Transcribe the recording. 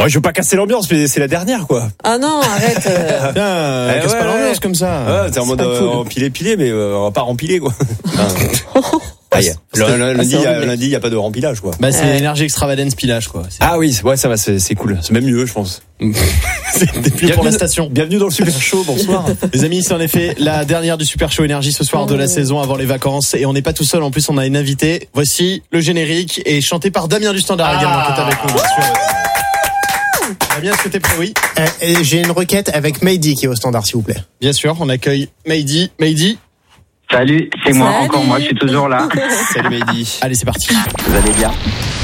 Oh, je veux pas casser l'ambiance, mais c'est la dernière, quoi. Ah non, arrête. Casse pas l'ambiance comme ça. Ouais, t'es en mode empiler, mais on va pas rempiler, quoi. Lundi, il y a pas de rempilage, quoi. Bah, c'est l'énergie extravagance pilage, quoi. Ah oui, ouais, ça va, c'est cool. C'est même mieux, je pense. C'est plus pour la station. Bienvenue dans le Super Show, bonsoir. Les amis, c'est en effet la dernière du Super Show Énergie ce soir de la saison avant les vacances. Et on n'est pas tout seul, en plus on a une invitée. Voici le générique et chanté par Damien du Standard également, qui est avec nous, bien sûr. Damien, est-ce que t'es prêt? Oui. J'ai une requête avec Mehdi qui est au Standard, s'il vous plaît. Bien sûr, on accueille Mehdi. Mehdi. Salut, c'est moi, encore moi, je suis toujours là. Salut Mehdi. Allez, c'est parti. Vous allez bien?